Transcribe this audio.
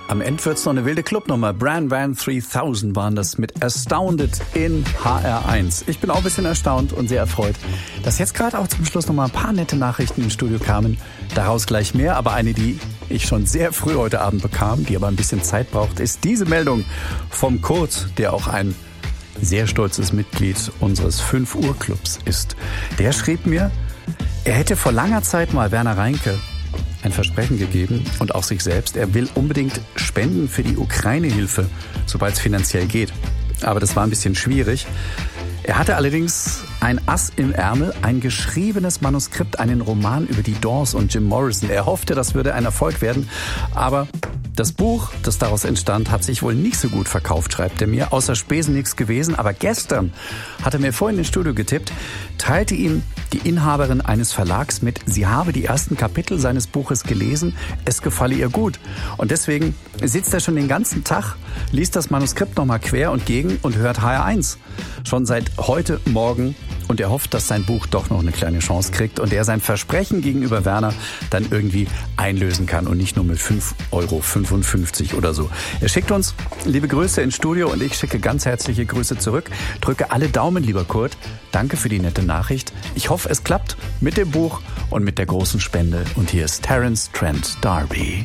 Am Ende wird's noch eine wilde Clubnummer. Bran Van 3000 waren das mit Astounded in HR1. Ich bin auch ein bisschen erstaunt und sehr erfreut, dass jetzt gerade auch zum Schluss noch mal ein paar nette Nachrichten ins Studio kamen. Daraus gleich mehr, aber eine, die ich schon sehr früh heute Abend bekam, die aber ein bisschen Zeit braucht, ist diese Meldung vom Kurt, der auch ein sehr stolzes Mitglied unseres 5 Uhr Clubs ist. Der schrieb mir, er hätte vor langer Zeit mal Werner Reinke ein Versprechen gegeben und auch sich selbst. Er will unbedingt spenden für die Ukraine-Hilfe, sobald es finanziell geht. Aber das war ein bisschen schwierig. Er hatte allerdings ein Ass im Ärmel, ein geschriebenes Manuskript, einen Roman über die Doors und Jim Morrison. Er hoffte, das würde ein Erfolg werden, aber das Buch, das daraus entstand, hat sich wohl nicht so gut verkauft, schreibt er mir. Außer Spesen nichts gewesen. Aber gestern hat er mir vorhin ins Studio getippt, teilte ihm die Inhaberin eines Verlags mit, sie habe die ersten Kapitel seines Buches gelesen, es gefalle ihr gut. Und deswegen sitzt er schon den ganzen Tag, liest das Manuskript nochmal quer und gegen und hört HR1. Schon seit heute Morgen. Und er hofft, dass sein Buch doch noch eine kleine Chance kriegt und er sein Versprechen gegenüber Werner dann irgendwie einlösen kann und nicht nur mit 5,55 € oder so. Er schickt uns liebe Grüße ins Studio und ich schicke ganz herzliche Grüße zurück. Drücke alle Daumen, lieber Kurt. Danke für die nette Nachricht. Ich hoffe, es klappt mit dem Buch und mit der großen Spende. Und hier ist Terence Trent D'Arby.